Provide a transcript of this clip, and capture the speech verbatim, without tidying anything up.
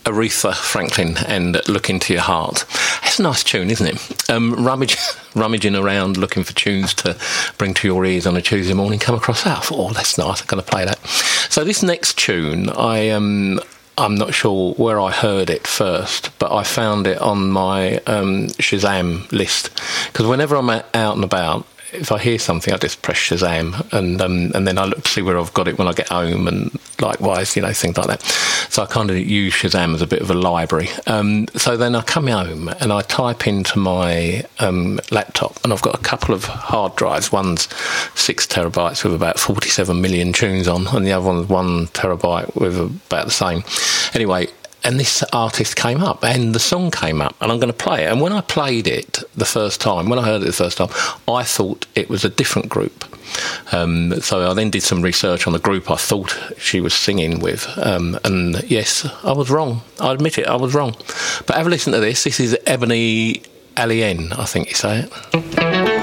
Aretha Franklin and Look Into Your Heart. It's a nice tune, isn't it? Um, rummage, rummaging around looking for tunes to bring to your ears on a Tuesday morning, come across that. I thought, oh, that's nice, I'm going to play that. So this next tune, I um, I'm not sure where I heard it first, but I found it on my um, Shazam list. Because whenever I'm out and about, if I hear something, I just press Shazam, and um, and then I look to see where I've got it when I get home, and likewise, you know, things like that. So I kind of use Shazam as a bit of a library. Um, so then I come home and I type into my um, laptop, and I've got a couple of hard drives. One's six terabytes with about forty-seven million tunes on, and the other one's one terabyte with about the same. Anyway, and this artist came up, and the song came up, and I'm going to play it. And when I played it the first time, when I heard it the first time, I thought it was a different group. Um, so I then did some research on the group I thought she was singing with. Um, and yes, I was wrong. I admit it, I was wrong. But have a listen to this. This is Ebony Allien, I think you say it.